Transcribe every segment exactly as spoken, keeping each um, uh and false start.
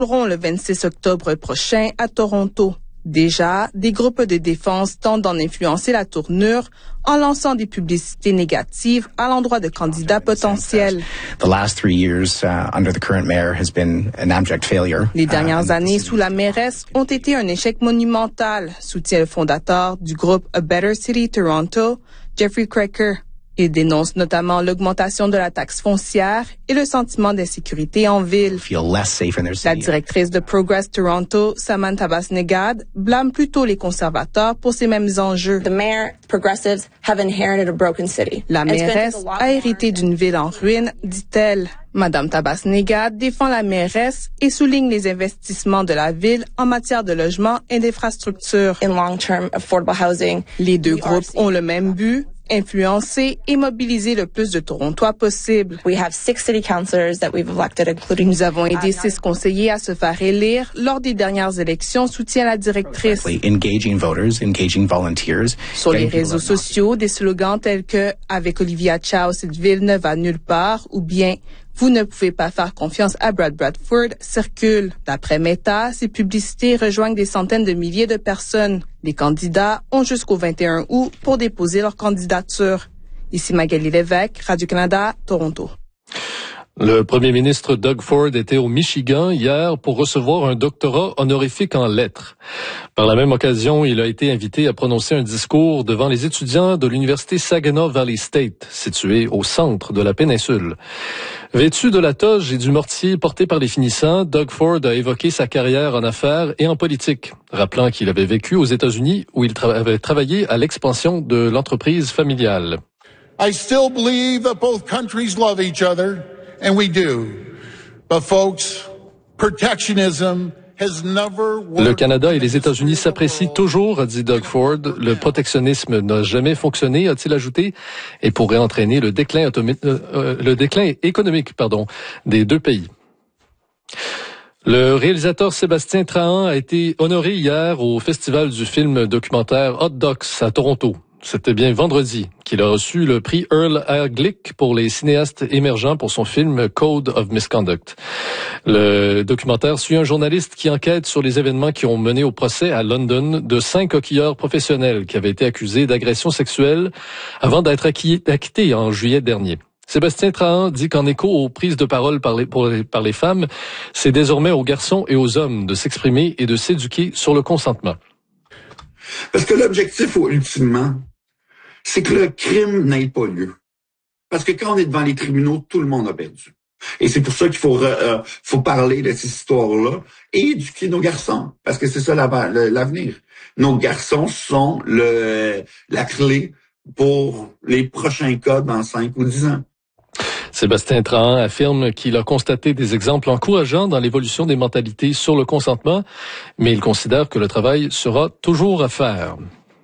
auront le vingt-six octobre prochain à Toronto. Déjà, des groupes de défense tentent d'en influencer la tournure en lançant des publicités négatives à l'endroit de candidats potentiels. Les dernières années sous la mairesse ont été un échec monumental, soutient le fondateur du groupe A Better City Toronto, Jeffrey Cracker. Il dénonce notamment l'augmentation de la taxe foncière et le sentiment d'insécurité en ville. La directrice de Progress Toronto, Samantha Bas-Negad, blâme plutôt les conservateurs pour ces mêmes enjeux. The mayor, progressives have inherited a broken city. La mairesse a hérité d'une ville en ruine, dit-elle. Madame Tabas-Negad défend la mairesse et souligne les investissements de la ville en matière de logement et d'infrastructures. In long-term affordable housing. Les deux groupes ont le même but, influencer et mobiliser le plus de Torontois possible. We have six city councillors that we've elected, including. Nous avons aidé six conseillers à se faire élire lors des dernières élections, soutient la directrice. Engaging voters, engaging volunteers. Sur les réseaux sociaux, des slogans tels que « Avec Olivia Chow, cette ville ne va nulle part » ou bien « Vous ne pouvez pas faire confiance à Brad Bradford » circulent. D'après Meta, ces publicités rejoignent des centaines de milliers de personnes. Les candidats ont jusqu'au vingt et un août pour déposer leur candidature. Ici Magali Lévesque, Radio-Canada, Toronto. Le premier ministre Doug Ford était au Michigan hier pour recevoir un doctorat honorifique en lettres. Par la même occasion, il a été invité à prononcer un discours devant les étudiants de l'université Saginaw Valley State, située au centre de la péninsule. Vêtu de la toge et du mortier porté par les finissants, Doug Ford a évoqué sa carrière en affaires et en politique, rappelant qu'il avait vécu aux États-Unis où il tra- avait travaillé à l'expansion de l'entreprise familiale. I still believe that both countries love each other. And we do. But folks, protectionism has never worked. Le Canada et les États-Unis s'apprécient toujours, a dit Doug Ford. Le protectionnisme n'a jamais fonctionné, a-t-il ajouté, et pourrait entraîner le déclin, automi- euh, le déclin économique, pardon, des deux pays. Le réalisateur Sébastien Trahan a été honoré hier au Festival du film documentaire Hot Docs à Toronto. C'était bien vendredi qu'il a reçu le prix Earl Haglick pour les cinéastes émergents pour son film Code of Misconduct. Le documentaire suit un journaliste qui enquête sur les événements qui ont mené au procès à London de cinq hockeyeurs professionnels qui avaient été accusés d'agression sexuelle avant d'être acquittés en juillet dernier. Sébastien Trahan dit qu'en écho aux prises de parole par les, pour les, par les femmes, c'est désormais aux garçons et aux hommes de s'exprimer et de s'éduquer sur le consentement. Parce que l'objectif, ultimement, c'est que le crime n'ait pas lieu. Parce que quand on est devant les tribunaux, tout le monde a perdu. Et c'est pour ça qu'il faut, euh, faut parler de ces histoires-là et éduquer nos garçons. Parce que c'est ça l'avenir. Nos garçons sont le, la clé pour les prochains cas dans cinq ou dix ans. Sébastien Trahan affirme qu'il a constaté des exemples encourageants dans l'évolution des mentalités sur le consentement, mais il considère que le travail sera toujours à faire.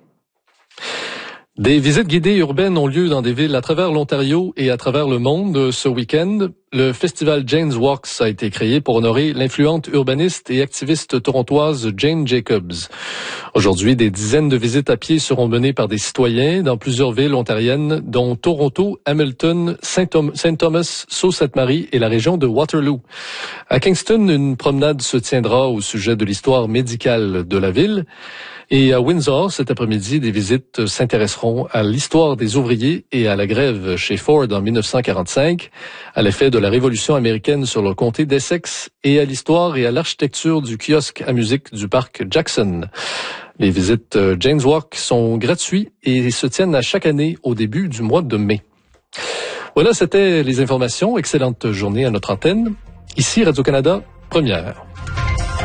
Des visites guidées urbaines ont lieu dans des villes à travers l'Ontario et à travers le monde ce week-end. Le festival Jane's Walks a été créé pour honorer l'influente urbaniste et activiste torontoise Jane Jacobs. Aujourd'hui, des dizaines de visites à pied seront menées par des citoyens dans plusieurs villes ontariennes, dont Toronto, Hamilton, Saint-Thomas, Sault-Sainte-Marie et la région de Waterloo. À Kingston, une promenade se tiendra au sujet de l'histoire médicale de la ville. Et à Windsor, cet après-midi, des visites s'intéresseront à l'histoire des ouvriers et à la grève chez Ford en dix-neuf cent quarante-cinq, à l'effet de la Révolution américaine sur le comté d'Essex et à l'histoire et à l'architecture du kiosque à musique du parc Jackson. Les visites Jane's Walk sont gratuites et se tiennent à chaque année au début du mois de mai. Voilà, c'était les informations. Excellente journée à notre antenne. Ici Radio-Canada, première.